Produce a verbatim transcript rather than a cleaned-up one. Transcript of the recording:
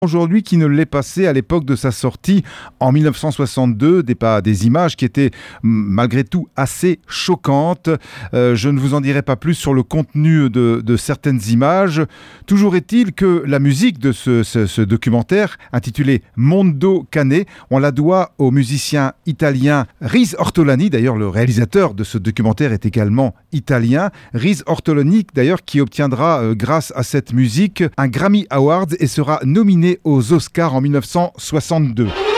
aujourd'hui qui ne l'est passé à l'époque de sa sortie en mille neuf cent soixante-deux, des, pas, des images qui étaient malgré tout assez choquantes. Euh, je ne vous en dirai pas plus sur le contenu de, de certaines images. Toujours est-il que la musique de ce, ce, ce documentaire, intitulé Mondo Cane, on la doit au musicien italien Riz Ortolani. D'ailleurs, le réalisateur de ce documentaire est également italien. Riz Ortolani, d'ailleurs, qui obtiendra, euh, grâce à cette musique, un Grammy Award et sera nominé aux Oscars en mille neuf cent soixante-deux.